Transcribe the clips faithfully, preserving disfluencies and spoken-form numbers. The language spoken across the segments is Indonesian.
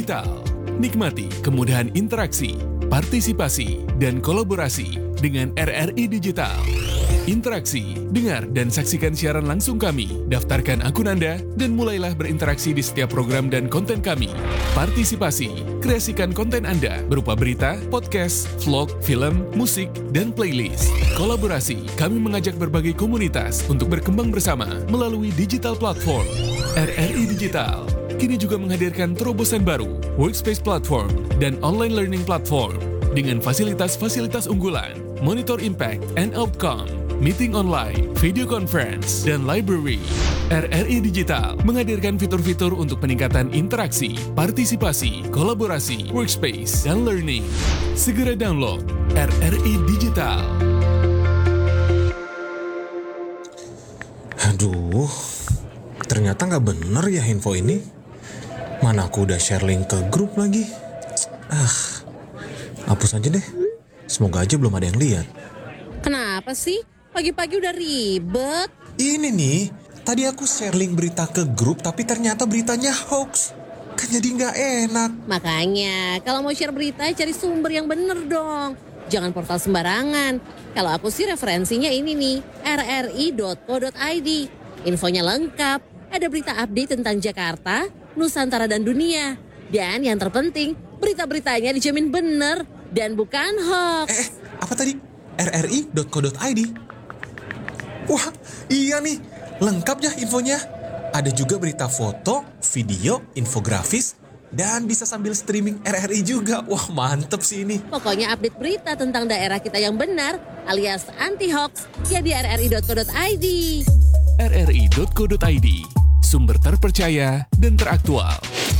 Digital. Nikmati kemudahan interaksi, partisipasi, dan kolaborasi dengan R R I Digital. Interaksi, dengar dan saksikan siaran langsung kami, daftarkan akun Anda, dan mulailah berinteraksi di setiap program dan konten kami. Partisipasi, kreasikan konten Anda berupa berita, podcast, vlog, film, musik, dan playlist. Kolaborasi, kami mengajak berbagai komunitas untuk berkembang bersama melalui digital platform. R R I Digital kini juga menghadirkan terobosan baru, workspace platform, dan online learning platform dengan fasilitas-fasilitas unggulan, monitor impact and outcome, meeting online, video conference, dan library. R R I Digital menghadirkan fitur-fitur untuk peningkatan interaksi, partisipasi, kolaborasi, workspace, dan learning. Segera download R R I Digital. Aduh, ternyata nggak bener ya info ini. Mana aku udah share link ke grup lagi. Ah, hapus aja deh. Semoga aja belum ada yang lihat. Kenapa sih? Pagi-pagi udah ribet. Ini nih, tadi aku share link berita ke grup tapi ternyata beritanya hoax. Kan jadi nggak enak. Makanya, kalau mau share berita cari sumber yang bener dong. Jangan portal sembarangan. Kalau aku sih referensinya ini nih, r r i dot co dot i d. Infonya lengkap, ada berita update tentang Jakarta, Nusantara dan dunia. Dan yang terpenting, berita-beritanya dijamin bener dan bukan hoax. Eh, apa tadi? r r i dot co dot i d. Wah, iya nih. Lengkap ya infonya. Ada juga berita foto, video, infografis, dan bisa sambil streaming R R I juga. Wah, mantep sih ini. Pokoknya update berita tentang daerah kita yang benar alias anti-hoax ya di r r i dot co dot i d. r r i dot co dot i d, sumber terpercaya dan teraktual.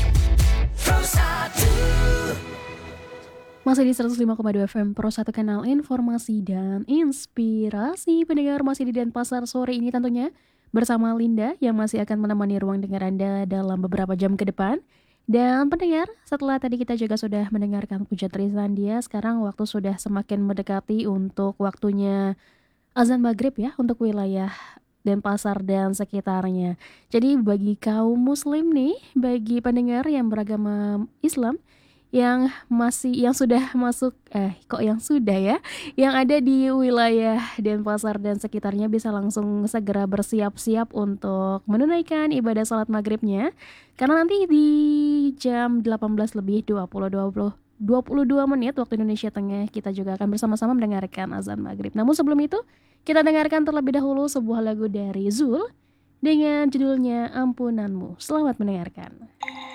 Masih di seratus lima koma dua F M Pro satu, kanal informasi dan inspirasi. Pendengar masih di Denpasar sore ini tentunya bersama Linda yang masih akan menemani ruang dengar Anda dalam beberapa jam ke depan. Dan pendengar, setelah tadi kita juga sudah mendengarkan puja Trislandia, sekarang waktu sudah semakin mendekati untuk waktunya azan maghrib ya untuk wilayah Denpasar dan sekitarnya. Jadi bagi kaum muslim nih, bagi pendengar yang beragama Islam yang masih yang sudah masuk eh kok yang sudah ya yang ada di wilayah Denpasar dan sekitarnya bisa langsung segera bersiap-siap untuk menunaikan ibadah salat maghribnya, karena nanti di jam delapan belas lebih dua puluh dua menit waktu Indonesia Tengah kita juga akan bersama-sama mendengarkan azan maghrib. Namun sebelum itu kita dengarkan terlebih dahulu sebuah lagu dari Zul dengan judulnya Ampunanmu. Selamat mendengarkan.